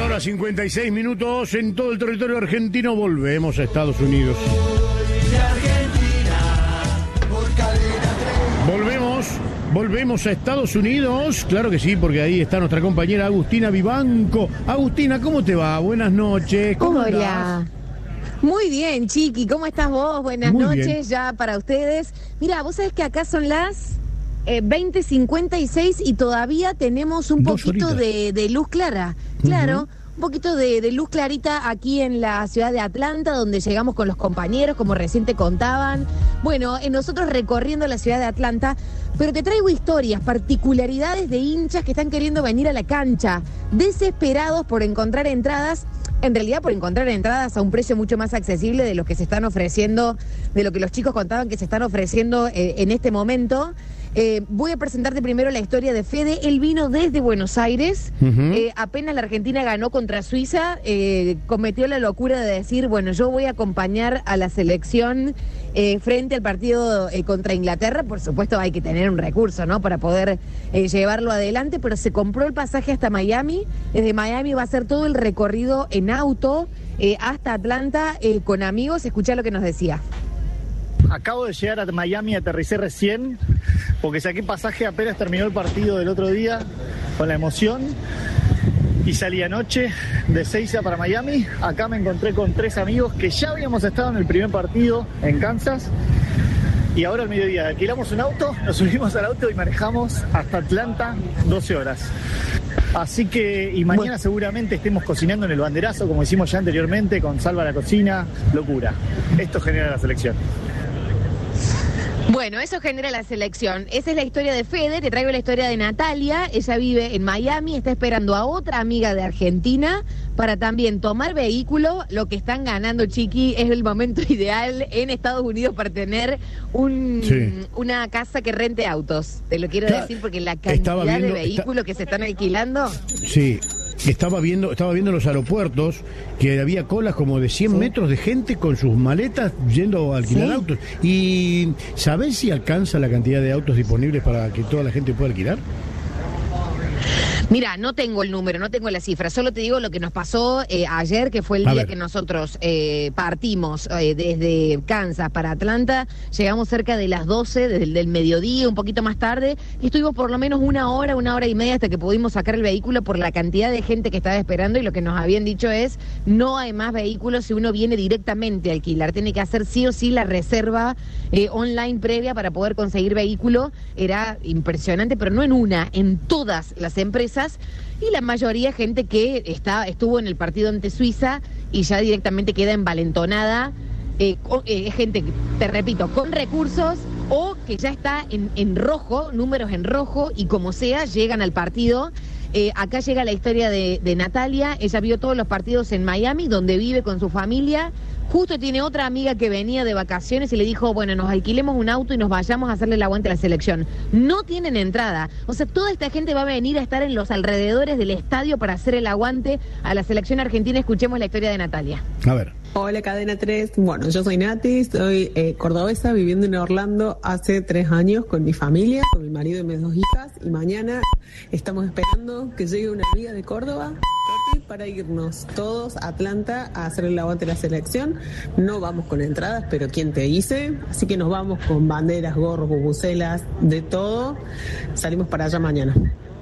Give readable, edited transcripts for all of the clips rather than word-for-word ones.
hora 56 minutos en todo el territorio argentino. Volvemos a Estados Unidos. Volvemos a Estados Unidos. Claro que sí, porque ahí está nuestra compañera Agustina Vivanco. Agustina, ¿cómo te va? Buenas noches. ¿Cómo Hola. andás? Muy bien, Chiqui. ¿Cómo estás vos? Buenas Muy noches bien. ya para ustedes. Mira, vos sabés que acá son las 20:56 y todavía tenemos un 2 poquito horitas. de luz clara. Claro, un poquito de luz clarita aquí en la ciudad de Atlanta, donde llegamos con los compañeros, como recién te contaban. Bueno, nosotros recorriendo la ciudad de Atlanta, pero te traigo historias, particularidades de hinchas que están queriendo venir a la cancha, desesperados por encontrar entradas. En realidad por encontrar entradas a un precio mucho más accesible de lo que se están ofreciendo, de lo que los chicos contaban que se están ofreciendo en este momento. Voy a presentarte primero la historia de Fede. Él vino desde Buenos Aires. Apenas la Argentina ganó contra Suiza, cometió la locura de decir, bueno, yo voy a acompañar a la selección frente al partido contra Inglaterra. Por supuesto hay que tener un recurso, ¿no?, para poder llevarlo adelante, pero se compró el pasaje hasta Miami. Desde Miami va a hacer todo el recorrido en auto hasta Atlanta con amigos. Escuchá lo que nos decía. Acabo de llegar a Miami, aterricé recién, porque saqué pasaje apenas terminó el partido del otro día, con la emoción, y salí anoche de Seiza para Miami. Acá me encontré con 3 amigos que ya habíamos estado en el primer partido en Kansas, y ahora al mediodía alquilamos un auto, nos subimos al auto y manejamos hasta Atlanta 12 horas. Así que, y mañana seguramente estemos cocinando en el banderazo, como hicimos ya anteriormente, con Salva la Cocina, locura. Esto genera la selección. Bueno, eso genera la selección. Esa es la historia de Fede. Te traigo la historia de Natalia. Ella vive en Miami, está esperando a otra amiga de Argentina para también tomar vehículo. Lo que están ganando, Chiqui, es el momento ideal en Estados Unidos para tener una casa que rente autos. Te lo quiero decir porque la cantidad de vehículos que se están alquilando. Sí. Estaba viendo los aeropuertos, que había colas como de 100 metros de gente con sus maletas yendo a alquilar autos. ¿Y sabés si alcanza la cantidad de autos disponibles para que toda la gente pueda alquilar? Mira, no tengo el número, no tengo la cifra, solo te digo lo que nos pasó ayer, que fue el día que nosotros partimos desde Kansas para Atlanta. Llegamos cerca de las 12 del mediodía, un poquito más tarde, y estuvimos por lo menos una hora y media hasta que pudimos sacar el vehículo por la cantidad de gente que estaba esperando. Y lo que nos habían dicho es, no hay más vehículos si uno viene directamente a alquilar, tiene que hacer sí o sí la reserva online previa para poder conseguir vehículo. Era impresionante, pero no en una, en todas las empresas. Y la mayoría gente que estuvo en el partido ante Suiza y ya directamente queda envalentonada, gente, te repito, con recursos o que ya está en rojo, números en rojo, y como sea, llegan al partido. Acá llega la historia de Natalia. Ella vio todos los partidos en Miami, donde vive con su familia. Justo tiene otra amiga que venía de vacaciones y le dijo, bueno, nos alquilemos un auto y nos vayamos a hacerle el aguante a la selección. No tienen entrada. O sea, toda esta gente va a venir a estar en los alrededores del estadio para hacer el aguante a la selección argentina. Escuchemos la historia de Natalia. A ver. Hola, Cadena 3. Bueno, yo soy Nati, soy cordobesa, viviendo en Orlando hace 3 años con mi familia, con mi marido y mis 2 hijas. Y mañana estamos esperando que llegue una amiga de Córdoba para irnos todos a Atlanta a hacer el aguante de la selección. No vamos con entradas, pero ¿quién te dice? Así que nos vamos con banderas, gorros, bubucelas, de todo. Salimos para allá mañana.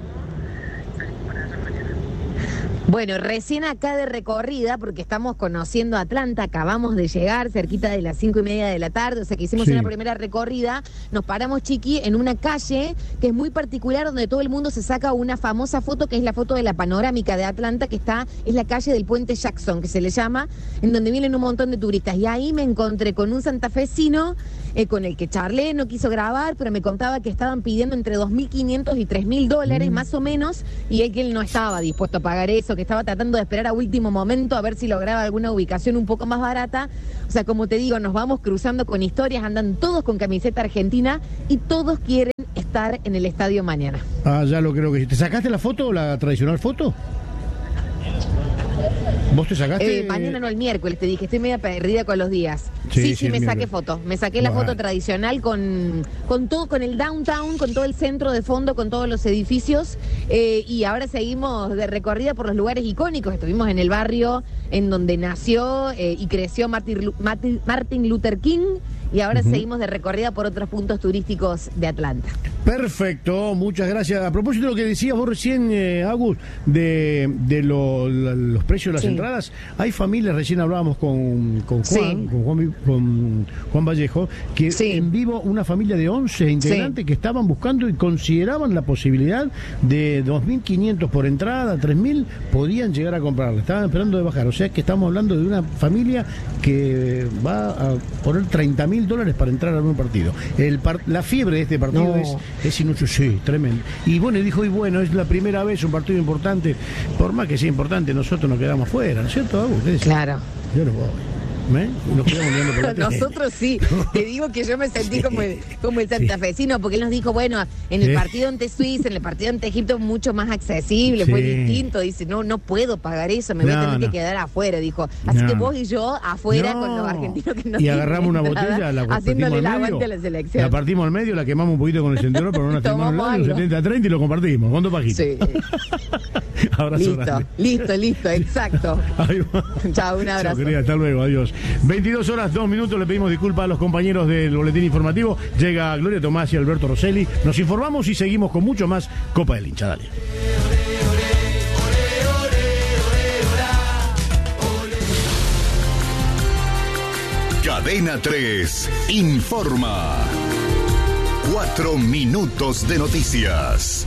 Bueno, recién acá de recorrida, porque estamos conociendo Atlanta, acabamos de llegar cerquita de las 5:30 de la tarde, o sea que hicimos una primera recorrida. Nos paramos, Chiqui, en una calle que es muy particular, donde todo el mundo se saca una famosa foto, que es la foto de la panorámica de Atlanta, que es la calle del Puente Jackson, que se le llama, en donde vienen un montón de turistas. Y ahí me encontré con un santafesino con el que charlé, no quiso grabar, pero me contaba que estaban pidiendo entre $2.500 y $3.000 más o menos, y él no estaba dispuesto a pagar eso, que estaba tratando de esperar a último momento a ver si lograba alguna ubicación un poco más barata. O sea, como te digo, nos vamos cruzando con historias, andan todos con camiseta argentina y todos quieren estar en el estadio mañana. Ah, ya lo creo que sí. ¿Te sacaste la foto o la tradicional foto? ¿Vos te sacaste? Mañana no, el miércoles te dije, estoy media perdida con los días. Sí, me saqué foto. Me saqué la foto tradicional con todo, con el downtown, con todo el centro de fondo, con todos los edificios. Y ahora seguimos de recorrida por los lugares icónicos. Estuvimos en el barrio en donde nació y creció Martin Luther King. Y ahora seguimos de recorrida por otros puntos turísticos de Atlanta. Perfecto, muchas gracias. A propósito de lo que decías vos recién, Agus, de los precios de las entradas, hay familias, recién hablábamos con Juan Vallejo, que en vivo una familia de 11 integrantes que estaban buscando y consideraban la posibilidad de 2.500 por entrada, 3.000, podían llegar a comprarla. Estaban esperando de bajar. O sea que estamos hablando de una familia que va a poner $30.000 para entrar a un partido. La fiebre de este partido es inusual, sí, tremendo. Y bueno, dijo, es la primera vez un partido importante, por más que sea importante, nosotros nos quedamos fuera, ¿no es cierto, Agus? Claro. Yo no voy. Nos quedamos mirando por la tele. Nosotros sí, te digo que yo me sentí como el santafesino, porque él nos dijo, bueno, en el partido ante Suiza, en el partido ante Egipto, mucho más accesible, fue distinto. Dice, no puedo pagar eso, me voy a tener que quedar afuera, dijo. Así que vos y yo afuera con los argentinos que no. Y agarramos una botella, la haciéndole la aguante a la selección. La partimos al medio, la quemamos un poquito con el centro, pero no la tenemos al lado, 70-30 y lo compartimos, con 2 pajitos. Sí. Listo, exacto. Chao, un abrazo. Chao, querida, hasta luego, adiós. 22 horas, 2 minutos, le pedimos disculpas a los compañeros del boletín informativo. Llega Gloria Tomás y Alberto Rosselli. Nos informamos y seguimos con mucho más Copa del Hincha. Dale. Cadena 3 informa. 4 minutos de noticias.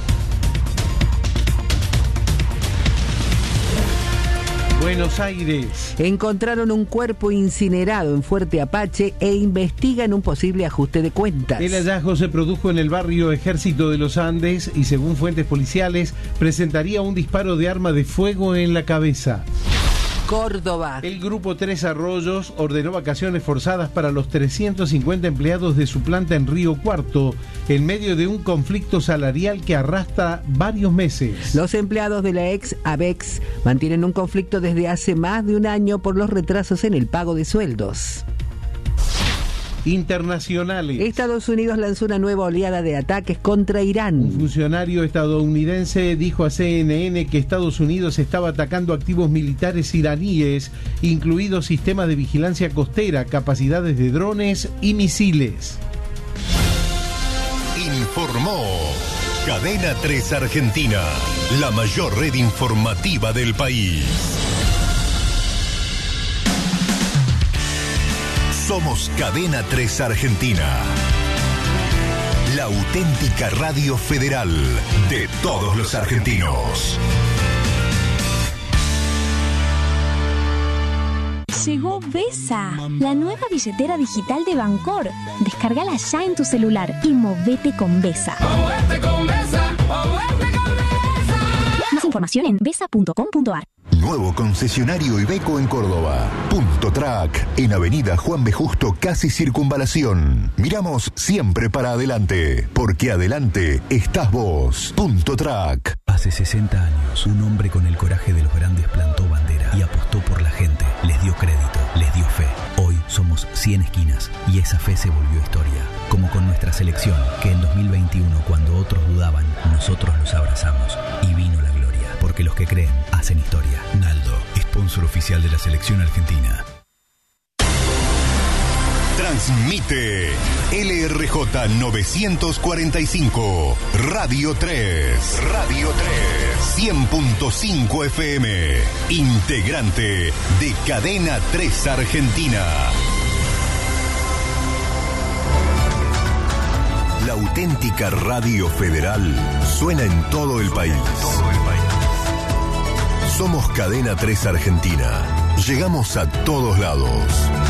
Buenos Aires. Encontraron un cuerpo incinerado en Fuerte Apache e investigan un posible ajuste de cuentas. El hallazgo se produjo en el barrio Ejército de los Andes y, según fuentes policiales, presentaría un disparo de arma de fuego en la cabeza. Córdoba. El grupo Tres Arroyos ordenó vacaciones forzadas para los 350 empleados de su planta en Río Cuarto, en medio de un conflicto salarial que arrastra varios meses. Los empleados de la ex ABEX mantienen un conflicto desde hace más de un año por los retrasos en el pago de sueldos. Internacionales. Estados Unidos lanzó una nueva oleada de ataques contra Irán. Un funcionario estadounidense dijo a CNN que Estados Unidos estaba atacando activos militares iraníes, incluidos sistemas de vigilancia costera, capacidades de drones y misiles. Informó Cadena 3 Argentina, la mayor red informativa del país. Somos Cadena 3 Argentina, la auténtica radio federal de todos los argentinos. Llegó Vesa, la nueva billetera digital de Bancor. Descárgala ya en tu celular y movete con Vesa. Más información en vesa.com.ar. Nuevo concesionario Iveco en Córdoba. Punto Track, en Avenida Juan B. Justo, casi Circunvalación. Miramos siempre para adelante, porque adelante estás vos. Punto Track. Hace 60 años, un hombre con el coraje de los grandes plantó bandera y apostó por la gente. Les dio crédito, les dio fe. Hoy somos 100 esquinas y esa fe se volvió historia. Como con nuestra selección, que en 2021, cuando otros dudaban, nosotros los abrazamos y vino la gloria. Porque los que creen hacen historia. Naldo, sponsor oficial de la selección argentina. Transmite LRJ 945, Radio 3. Radio 3, 100.5 FM. Integrante de Cadena 3 Argentina. La auténtica radio federal suena en todo el país. Somos Cadena 3 Argentina. Llegamos a todos lados.